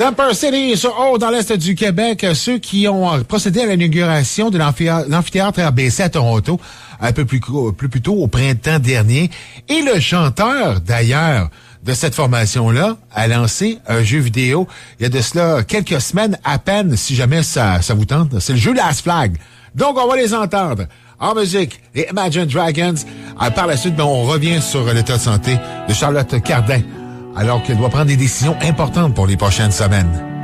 Temper City, sur Haut, dans l'Est du Québec, ceux qui ont procédé à l'inauguration de l'amphithéâtre RBC à Toronto, un peu plus tôt au printemps dernier. Et le chanteur, d'ailleurs, de cette formation-là, a lancé un jeu vidéo il y a de cela quelques semaines à peine, si jamais ça vous tente. C'est le jeu Last Flag. Donc, on va les entendre en musique, les Imagine Dragons. Par la suite, on revient sur l'état de santé de Charlotte Cardin, alors qu'elle doit prendre des décisions importantes pour les prochaines semaines.